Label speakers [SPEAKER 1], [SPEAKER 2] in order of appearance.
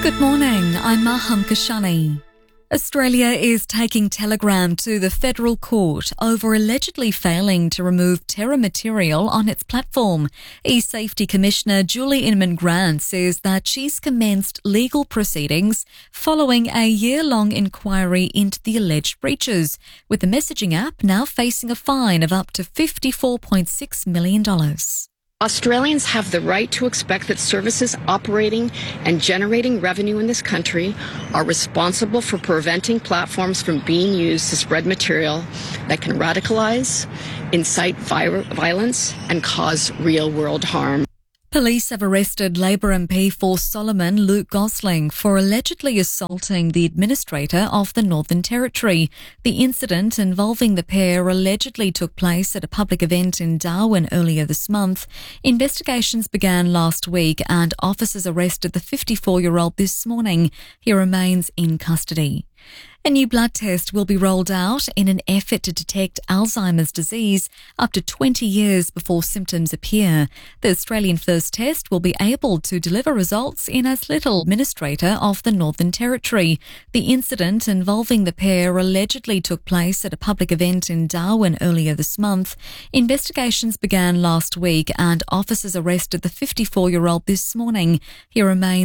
[SPEAKER 1] Good morning, I'm Maham Kashani. Australia is taking Telegram to the federal court over allegedly failing to remove terror material on its platform. eSafety Commissioner Julie Inman-Grant says that she's commenced legal proceedings following a year-long inquiry into the alleged breaches, with the messaging app now facing a fine of up to $54.6 million.
[SPEAKER 2] Australians have the right to expect that services operating and generating revenue in this country are responsible for preventing platforms from being used to spread material that can radicalize, incite violence, and cause real-world harm.
[SPEAKER 1] Police have arrested Labor MP for Solomon, Luke Gosling, for allegedly assaulting the administrator of the Northern Territory. The incident involving the pair allegedly took place at a public event in Darwin earlier this month. Investigations began last week and officers arrested the 54-year-old this morning. He remains in custody. A new blood test will be rolled out in an effort to detect Alzheimer's disease up to 20 years before symptoms appear. The Australian First test will be able to deliver results in as little administrator of the Northern Territory. The incident involving the pair allegedly took place at a public event in Darwin earlier this month. Investigations began last week and officers arrested the 54-year-old this morning. He remains